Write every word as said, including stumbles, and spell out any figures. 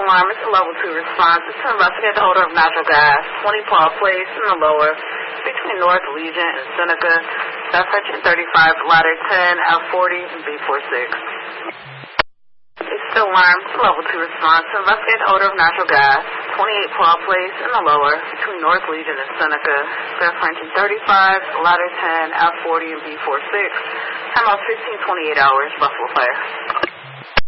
alarm. It's a level two response. It's to investigate the odor of natural gas, twenty Paul Place in the lower, between North Legion and Seneca. That's section thirty-five, ladder ten, F forty, and B forty-six. It's the alarm. It's a level two response to investigate the odor of natural gas, twenty-eight Paul Place in the lower, between North Legion and Seneca. That's section thirty-five, ladder ten, F forty, and B forty-six. Time out fifteen twenty-eight hours, Buffalo Fire.